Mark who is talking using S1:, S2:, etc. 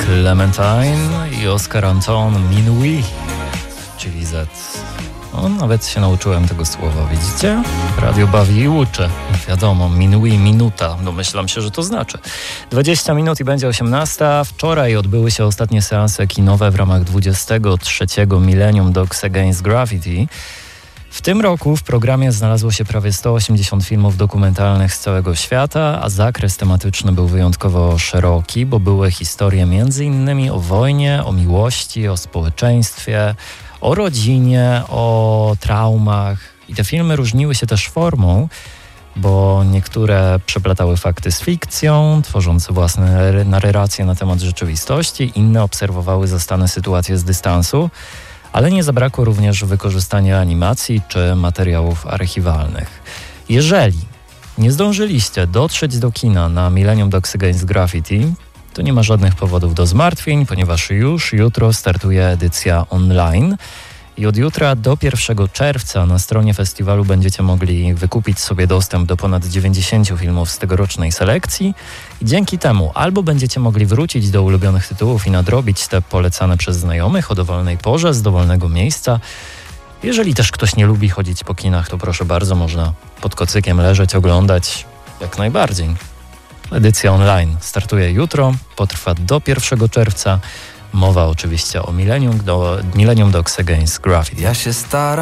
S1: Clementine i Oscar Anton Minuit, czyli Z. No, nawet się nauczyłem tego słowa, widzicie? Radio bawi i uczy. Wiadomo, minuit, minuta. Domyślam się, że to znaczy. 20 minut i będzie 18. Wczoraj odbyły się ostatnie seanse kinowe w ramach 23. Millennium Dogs Against Graffiti. W tym roku w programie znalazło się prawie 180 filmów dokumentalnych z całego świata, a zakres tematyczny był wyjątkowo szeroki, bo były historie m.in. o wojnie, o miłości, o społeczeństwie, o rodzinie, o traumach. I te filmy różniły się też formą, bo niektóre przeplatały fakty z fikcją, tworząc własne narracje na temat rzeczywistości, inne obserwowały zastane sytuacje z dystansu, ale nie zabrakło również wykorzystania animacji czy materiałów archiwalnych. Jeżeli nie zdążyliście dotrzeć do kina na Millennium Dogs Against Graffiti, to nie ma żadnych powodów do zmartwień, ponieważ już jutro startuje edycja online i od jutra do 1 czerwca na stronie festiwalu będziecie mogli wykupić sobie dostęp do ponad 90 filmów z tegorocznej selekcji i dzięki temu albo będziecie mogli wrócić do ulubionych tytułów i nadrobić te polecane przez znajomych o dowolnej porze, z dowolnego miejsca. Jeżeli też ktoś nie lubi chodzić po kinach, to proszę bardzo, można pod kocykiem leżeć, oglądać jak najbardziej. Edycja online startuje jutro, potrwa do 1 czerwca. Mowa oczywiście o Millennium Dogs Against Graffiti.
S2: Ja się staram.